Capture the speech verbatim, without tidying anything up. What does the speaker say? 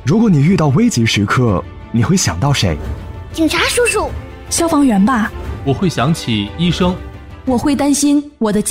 如果你遇到危急时刻，你会想到谁？ 警察叔叔。 消防员吧。 我会想起医生。 我会担心我的